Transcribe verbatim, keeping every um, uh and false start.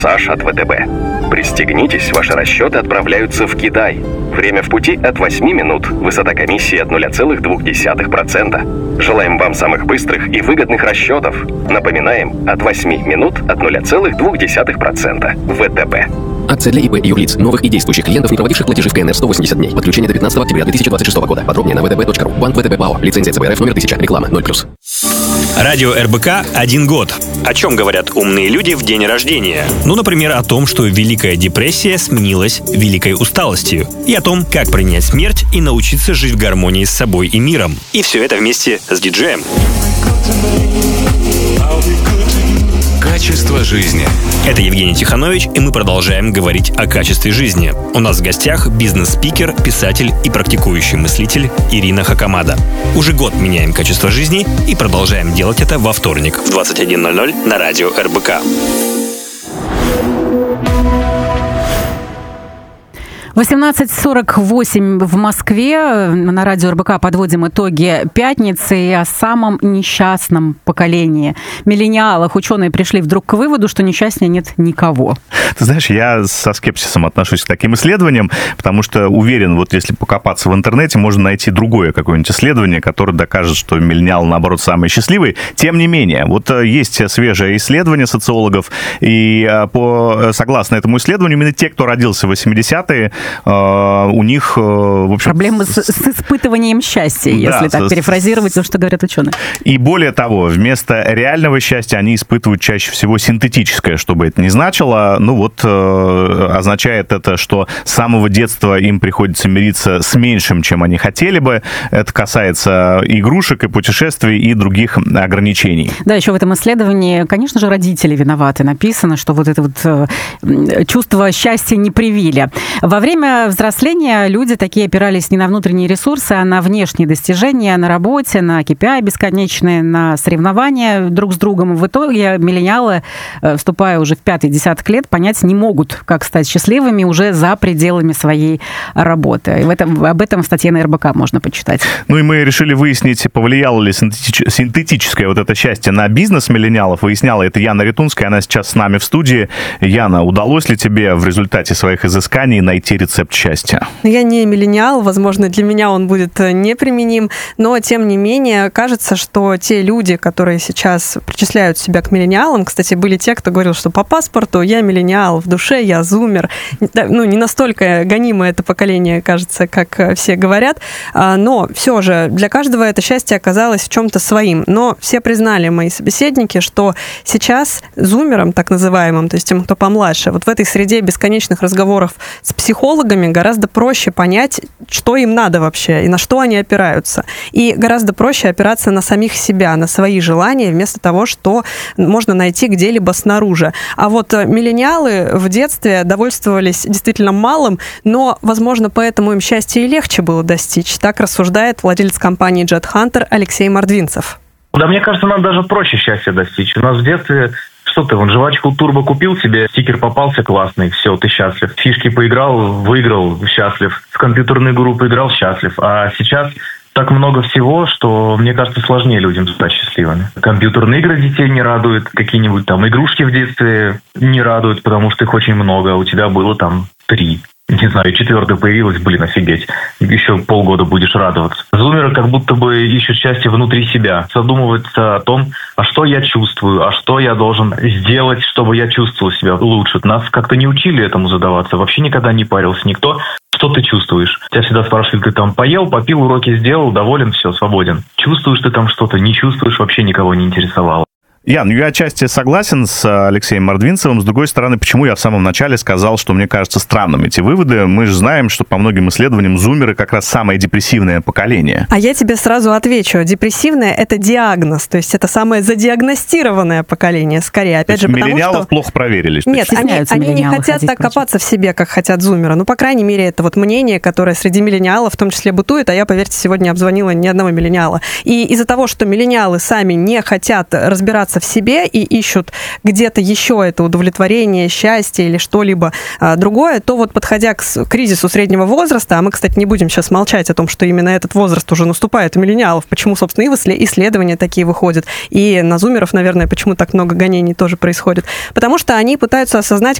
Саш от вэ тэ бэ. Пристегнитесь, ваши расчеты отправляются в Китай. Время в пути от восьми минут. Высота комиссии от ноль целых две десятых процента. Желаем вам самых быстрых и выгодных расчетов. Напоминаем, от восьми минут от ноль целых две десятых процента. вэ тэ бэ. Акция для ИП и юрлиц, новых и действующих клиентов, не проводивших платежи в ка эн эр сто восемьдесят дней. Подключение до пятнадцатого октября две тысячи двадцать шестого года. Подробнее на вэ тэ бэ точка ру. Банк вэ тэ бэ ПАО. Лицензия цэ бэ эр эф номер тысяча. Реклама ноль плюс. Радио эр бэ ка один год. О чем говорят умные люди в день рождения? Ну, например, о том, что Великая депрессия сменилась Великой усталостью. И о том, как принять смерть и научиться жить в гармонии с собой и миром. И все это вместе с диджеем. Качество жизни. Это Евгений Тиханович, и мы продолжаем говорить о качестве жизни. У нас в гостях бизнес-спикер, писатель и практикующий мыслитель Ирина Хакамада. Уже год меняем качество жизни и продолжаем делать это во вторник в двадцать один ноль ноль на радио эр бэ ка. восемнадцать сорок восемь в Москве. На радио эр бэ ка подводим итоги пятницы и о самом несчастном поколении. Миллениалах ученые пришли вдруг к выводу, что несчастнее нет никого. Ты знаешь, я со скепсисом отношусь к таким исследованиям, потому что уверен, вот если покопаться в интернете, можно найти другое какое-нибудь исследование, которое докажет, что миллениал, наоборот, самый счастливый. Тем не менее, вот есть свежее исследование социологов, и по, согласно этому исследованию, именно те, кто родился в восьмидесятые, у них, в общем... Проблемы с, с испытыванием счастья, да, если так с... перефразировать то, что говорят ученые. И более того, вместо реального счастья они испытывают чаще всего синтетическое, что бы это ни значило. Ну вот, э, означает это, что с самого детства им приходится мириться с меньшим, чем они хотели бы. Это касается игрушек, и путешествий, и других ограничений. Да, еще в этом исследовании, конечно же, родители виноваты. Написано, что вот это вот э, чувство счастья не привили. Во время время взросления люди такие опирались не на внутренние ресурсы, а на внешние достижения, на работе, на кей пи ай бесконечные, на соревнования друг с другом. В итоге миллениалы, вступая уже в пятый десяток лет, понять не могут, как стать счастливыми уже за пределами своей работы. И в этом, об этом в статье на эр бэ ка можно почитать. Ну и мы решили выяснить, повлияло ли синтетич... синтетическое вот это счастье на бизнес миллениалов. Выясняла это Яна Ритунская, она сейчас с нами в студии. Яна, удалось ли тебе в результате своих изысканий найти рецепт счастья? Я не миллениал, возможно, для меня он будет неприменим, но, тем не менее, кажется, что те люди, которые сейчас причисляют себя к миллениалам, кстати, были те, кто говорил, что по паспорту я миллениал, в душе я зумер. Ну, не настолько гонимое это поколение, кажется, как все говорят, но все же для каждого это счастье оказалось в чем-то своим. Но все признали, мои собеседники, что сейчас зумерам, так называемым, то есть тем, кто помладше, вот в этой среде бесконечных разговоров с психологами гораздо проще понять, что им надо вообще и на что они опираются. И гораздо проще опираться на самих себя, на свои желания, вместо того, что можно найти где-либо снаружи. А вот миллениалы в детстве довольствовались действительно малым, но, возможно, поэтому им счастье и легче было достичь. Так рассуждает владелец компании Jet Hunter Алексей Мордвинцев. Да, мне кажется, нам даже проще счастья достичь. У нас в детстве... Что ты, вон, жвачку турбо купил себе, стикер попался классный, все, ты счастлив. Фишки поиграл, выиграл, счастлив. В компьютерную игру поиграл, счастлив. А сейчас так много всего, что, мне кажется, сложнее людям стать счастливыми. Компьютерные игры детей не радуют, какие-нибудь там игрушки в детстве не радуют, потому что их очень много, а у тебя было там три. Не знаю, четвертая появилась, блин, офигеть. Еще полгода будешь радоваться. Зумеры как будто бы ищут счастье внутри себя. Задумываются о том, а что я чувствую, а что я должен сделать, чтобы я чувствовал себя лучше. Нас как-то не учили этому задаваться. Вообще никогда не парился никто. Что ты чувствуешь? Тебя всегда спрашивают, ты там поел, попил, уроки сделал, доволен, все, свободен. Чувствуешь ты там что-то, не чувствуешь, вообще никого не интересовало. Ян, я отчасти согласен с Алексеем Мордвинцевым. С другой стороны, почему я в самом начале сказал, что мне кажется странным эти выводы? Мы же знаем, что по многим исследованиям зумеры как раз самое депрессивное поколение. А я тебе сразу отвечу. Депрессивное – это диагноз, то есть это самое задиагностированное поколение, скорее. Опять же, потому миллениалов что... плохо проверили. Нет, они, они не хотят так копаться в себе, как хотят зумеры. Ну, по крайней мере, это вот мнение, которое среди миллениалов в том числе бытует, а я, поверьте, сегодня обзвонила ни одного миллениала. И из-за того, что миллениалы сами не хотят разбираться разобраться в себе и ищут где-то еще это удовлетворение, счастье или что-либо а, другое, то вот подходя к кризису среднего возраста, а мы, кстати, не будем сейчас молчать о том, что именно этот возраст уже наступает у миллениалов, почему, собственно, и исследования такие выходят, и на зумеров, наверное, почему так много гонений тоже происходит, потому что они пытаются осознать,